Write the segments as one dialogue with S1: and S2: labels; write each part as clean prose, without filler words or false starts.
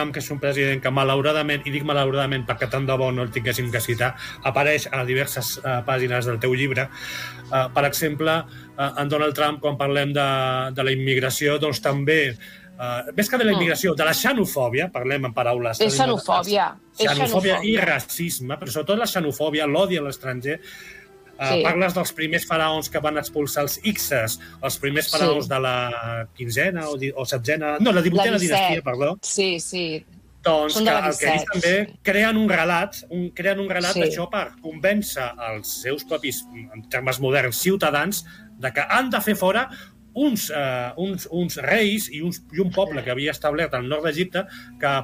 S1: Trump, que és un president que malauradament, i dic malauradament perquè tant de bo no el tinguéssim que citar, apareix a diverses pàgines del teu llibre. Per exemple, en Donald Trump, quan parlem de la immigració, doncs també, més que de la immigració, de la xenofòbia, parlem en paraules...
S2: És xenofòbia.
S1: Xenofòbia i racisme, però sobretot la xenofòbia, l'odi a l'estranger. Parles dels primers faraons que van expulsar els Ixes, els primers faraons de la 15ena o 16ena... No, la 18ena dinastia, perdó.
S2: Sí, sí.
S1: Doncs que el que ells també creen un relat d'això per convèncer els seus propis, en termes moderns, ciutadans de que han de fer fora uns reis i un poble que havia establert al nord d'Egipte que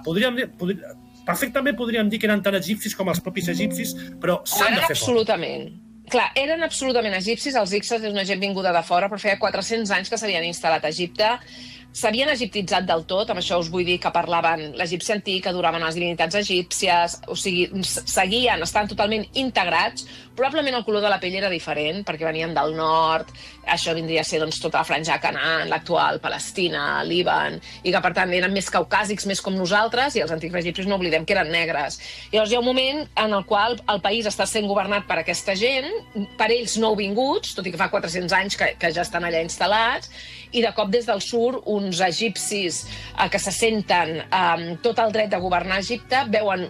S1: perfectament podríem dir que eren tan egipcis com els propis egipcis, però s'han de fer fora.
S2: Absolutament. Clar, eren absolutament egipcis, els Ixes és una gent vinguda de fora, però feia 400 anys que s'havien instal·lat a Egipte, s'havien egiptitzat del tot, amb això us vull dir que parlaven l'egipci antic, adoraven les divinitats egípcies, o sigui, estaven totalment integrats, probablement el color de la pell era diferent, perquè venien del nord, això vindria a ser doncs, tota la franja de Canaan, l'actual Palestina, Líban, i que per tant eren més caucàsics, més com nosaltres, i els antics egipcis no oblidem que eren negres. Llavors hi ha un moment en el qual el país està sent governat per aquesta gent, per ells nouvinguts, tot i que fa 400 anys que ja estan allà instal·lats, i de cop des del sud uns egipcis que se senten tot el dret de governar Egipte veuen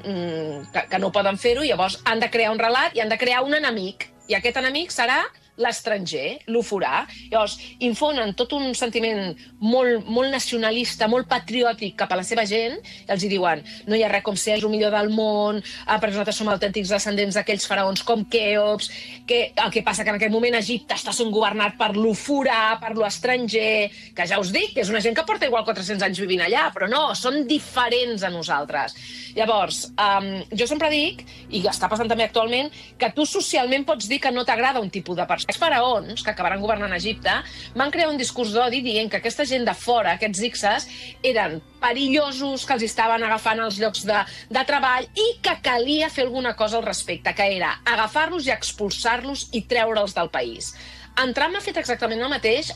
S2: que no poden fer-ho, llavors han de crear un relat i han de crear un enemic, i aquest enemic serà l'estranger, l'oforà. Llavors, infonen tot un sentiment molt nacionalista, molt patriòtic cap a la seva gent, i els diuen, no hi ha res com ser el millor del món, perquè nosaltres som autèntics descendents d'aquells faraons com Queops, que el que passa que en aquest moment Egipte està sent governat per l'oforà, per l'estranger, que ja us dic, que és una gent que porta igual 400 anys vivint allà, però no, són diferents a nosaltres. Llavors, jo sempre dic, i està passant també actualment, que tu socialment pots dir que no t'agrada un tipus de persona. Els faraons, que acabaran governant Egipte, van crear un discurs d'odi dient que aquesta gent de fora, aquests Ixes, eren perillosos, que els estaven agafant els llocs de treball i que calia fer alguna cosa al respecte, que era agafar-los i expulsar-los i treure'ls del país. En Trump ha fet exactament el mateix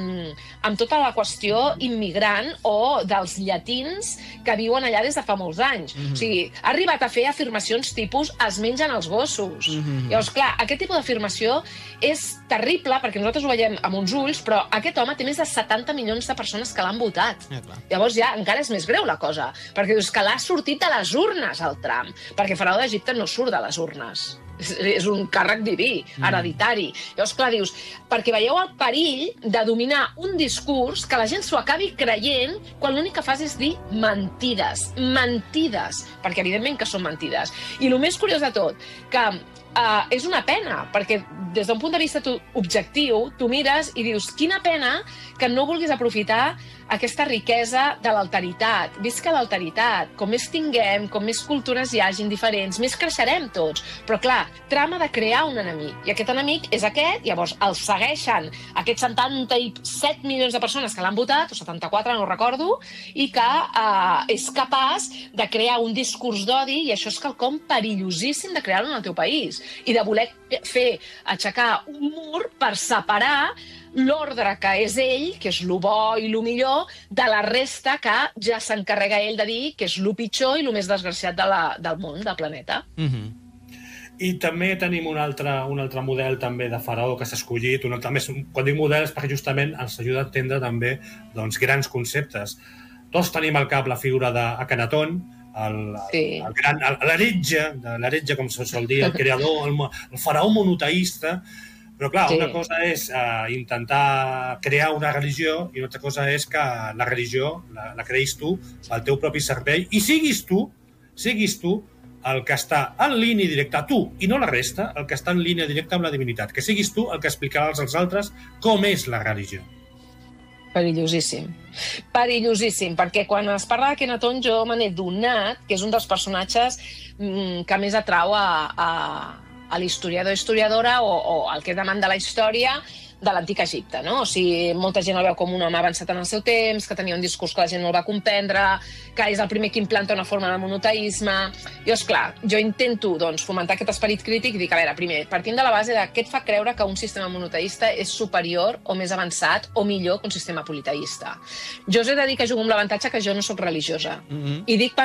S2: amb tota la qüestió immigrant o dels llatins que viuen allà des de fa molts anys. O sigui, ha arribat a fer afirmacions tipus es mengen els gossos. Llavors, clar, aquest tipus d'afirmació és terrible perquè nosaltres ho veiem amb uns ulls, però aquest home té més de 70 milions de persones que l'han votat. Llavors ja encara és més greu la cosa, perquè dius que l'ha sortit de les urnes, el Trump, perquè faraó d'Egipte no surt de les urnes. És un càrrec diví, hereditari. Llavors, clar, dius, perquè veieu el perill de dominar un discurs que la gent s'ho acabi creient quan l'únic que fas és dir mentides, perquè evidentment que són mentides. I el més curiós de tot, que és una pena, perquè des d'un punt de vista objectiu, tu mires i dius, quina pena que no vulguis aprofitar aquesta riquesa de l'alteritat. Visca l'alteritat. Com més tinguem, com més cultures hi hagin diferents, més creixerem tots. Però, clar, Trump ha de crear un enemic. I aquest enemic és aquest, llavors el segueixen aquests 77 milions de persones que l'han votat, o 74, no ho recordo, i que és capaç de crear un discurs d'odi, i això és quelcom perillosíssim de crear-ho en el teu país. I de voler aixecar un mur per separar l'ordre que és ell, que és lo bo i lo millor, de la resta que ja s'encarrega ell de dir que és lo pitjor i lo més desgraciat del món, del planeta.
S1: I també tenim un altre model també de faraó que s'ha escollit. Quan dic model és perquè justament ens ajuda a entendre també grans conceptes. Tots tenim al cap la figura d'Akhenaton, l'heretge, com se sol dir, el creador, el faraó monoteista. Però, clar, una cosa és intentar crear una religió i una altra cosa és que la religió la creïs tu pel teu propi servei i siguis tu el que està en línia directa, tu i no la resta, el que està en línia directa amb la divinitat, que siguis tu el que explicaràs als altres com és la religió.
S2: Perillosíssim. Perillosíssim, perquè quan es parla d'Akhenaton jo me n'he donat que és un dels personatges que més atrau a l'historiador o historiadora o al que demanda la història de l'antic Egipte, no? O sigui, molta gent el veu com un home avançat en el seu temps, que tenia un discurs que la gent no el va comprendre, que és el primer que implanta una forma de monoteisme. Jo, esclar, jo intento fomentar aquest esperit crític i dic, a veure, primer, partint de la base de què et fa creure que un sistema monoteista és superior o més avançat o millor que un sistema politeista. Jo us he de dir que jugo amb l'avantatge que jo no sóc religiosa. I dic